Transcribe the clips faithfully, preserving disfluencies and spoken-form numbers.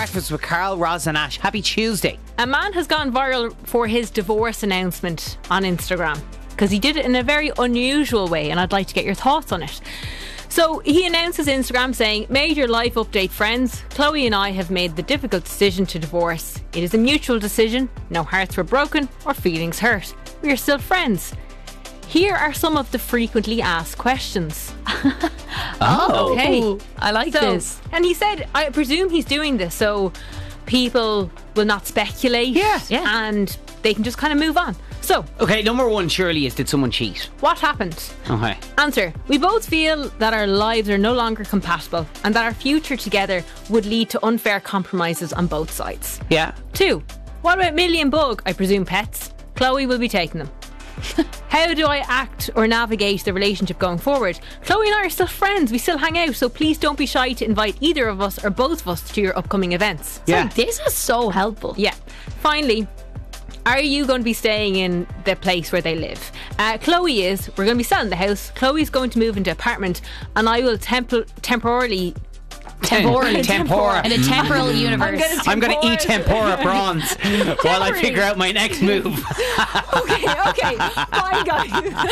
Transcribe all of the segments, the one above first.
Breakfast with Carl, Roz and Ash. Happy Tuesday. A man has gone viral for his divorce announcement on Instagram because he did it in a very unusual way, and I'd like to get your thoughts on it. So he announced his Instagram saying, "Major life update, friends. Chloe and I have made the difficult decision to divorce. It is a mutual decision. No hearts were broken or feelings hurt. We are still friends. Here are some of the frequently asked questions." Oh, Okay. I like So, this. and he said, I presume he's doing this so people will not speculate, Yeah. Yeah. and they can just kind of move on. So, Okay, number one surely is, did someone cheat? what happened? Okay. Answer: we both feel that our lives are no longer compatible and that our future together would lead to unfair compromises on both sides. Yeah. Two, what about Millie and Bug? I presume pets. Chloe will be taking them. How do I act or navigate the relationship going forward? Chloe and I are still friends. We still hang out, so please don't be shy to invite either of us or both of us to your upcoming events. Yeah. This is so helpful. Yeah. Finally, are you going to be staying in the place where they live? Uh, Chloe is. We're going to be selling the house. Chloe's going to move into apartment, and I will temp- temporarily. Temporally. Tempura. In a temporal universe. I'm going to eat tempura prawns while I figure out my next move. Okay, okay, fine, guys.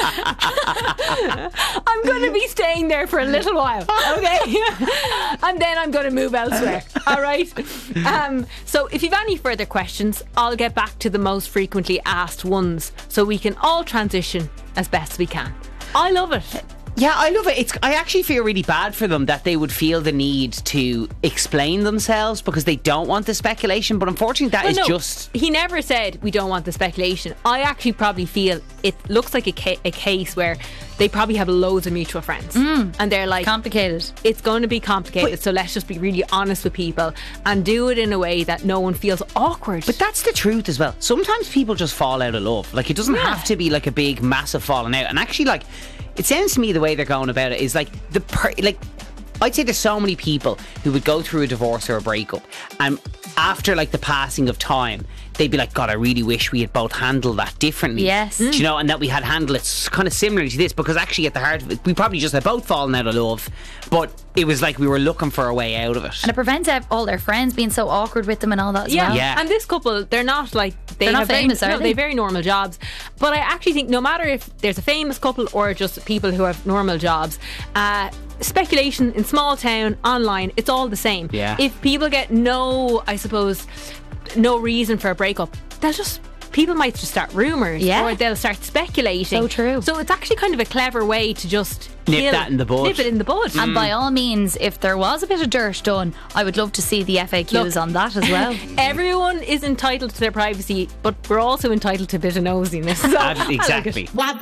I'm going to be staying there for a little while, okay? And then I'm going to move elsewhere, all right? Um, so if you've any further questions, I'll get back to the most frequently asked ones so we can all transition as best we can. I love it. Yeah, I love it. It's. I actually feel really bad for them that they would feel the need to explain themselves because they don't want the speculation. But unfortunately, that Well, is no, just. he never said we don't want the speculation. I actually probably feel it looks like a, ca- a case where they probably have loads of mutual friends, and they're like, Complicated. it's going to be complicated, But- so let's just be really honest with people and do it in a way that no one feels awkward. But that's the truth as well. Sometimes people just fall out of love. Like, it doesn't Yeah. have to be like a big, massive falling out. And actually, like, it sounds to me the way they're going about it is like the per- like. I'd say there's so many people who would go through a divorce or a breakup, and after like the passing of time, they'd be like, God, I really wish we had both handled that differently. Yes. Do you know, and that we had handled it s- kind of similarly to this, because actually at the heart of it, we probably just had both fallen out of love, but it was like we were looking for a way out of it. And it prevents ev- all their friends being so awkward with them and all that as yeah. well. Yeah. And this couple, they're not like they They're not have very- famous, are no, they? they have very normal jobs. But I actually think no matter if there's a famous couple or just people who have normal jobs, uh, speculation in small town online, it's all the same. Yeah. If people get no, I suppose, no reason for a breakup, they'll just. People might just start rumours, Yeah. or they'll start speculating. So true. So it's actually kind of a clever way to just Nip kill- that in the bud. Nip it in the bud. And by all means, if there was a bit of dirt done, I would love to see the F A Qs Look. on that as well. Everyone is entitled to their privacy, but we're also entitled to a bit of nosiness. So, I like it. Exactly.